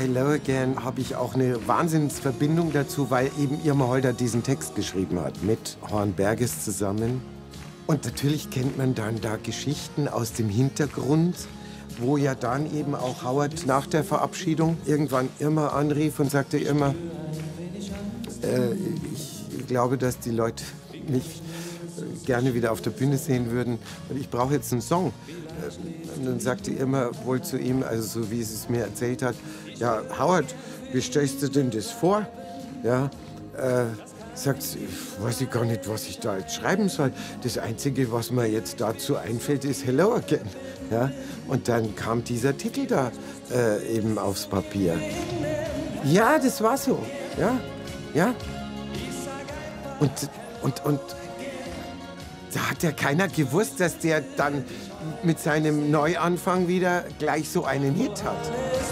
Hello Again habe ich auch eine Wahnsinnsverbindung dazu, weil eben Irma Holder diesen Text geschrieben hat, mit Horn Berges zusammen. Und natürlich kennt man dann da Geschichten aus dem Hintergrund, wo ja dann eben auch Howard nach der Verabschiedung irgendwann Irma anrief und sagte, Irma, ich glaube, dass die Leute mich gerne wieder auf der Bühne sehen würden und ich brauche jetzt einen Song. Und dann sagte Irma wohl zu ihm, also so wie sie es mir erzählt hat, ja, Howard, wie stellst du denn das vor? Ja, sagt sie, weiß ich gar nicht, was ich da jetzt schreiben soll. Das Einzige, was mir jetzt dazu einfällt, ist Hello Again. Ja, und dann kam dieser Titel da eben aufs Papier. Ja, das war so. Ja, ja. Und da hat ja keiner gewusst, dass der dann mit seinem Neuanfang wieder gleich so einen Hit hat.